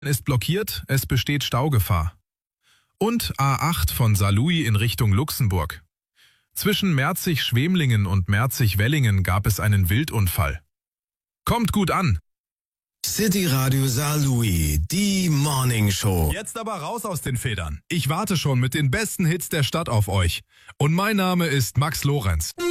ist blockiert, es besteht Staugefahr. Und A8 von Saarlouis in Richtung Luxemburg. Zwischen Merzig-Schwemlingen und Merzig-Wellingen gab es einen Wildunfall. Kommt gut an! City Radio Saarlouis, die Morning Show. Jetzt aber raus aus den Federn. Ich warte schon mit den besten Hits der Stadt auf euch. Und mein Name ist Max Lorenz.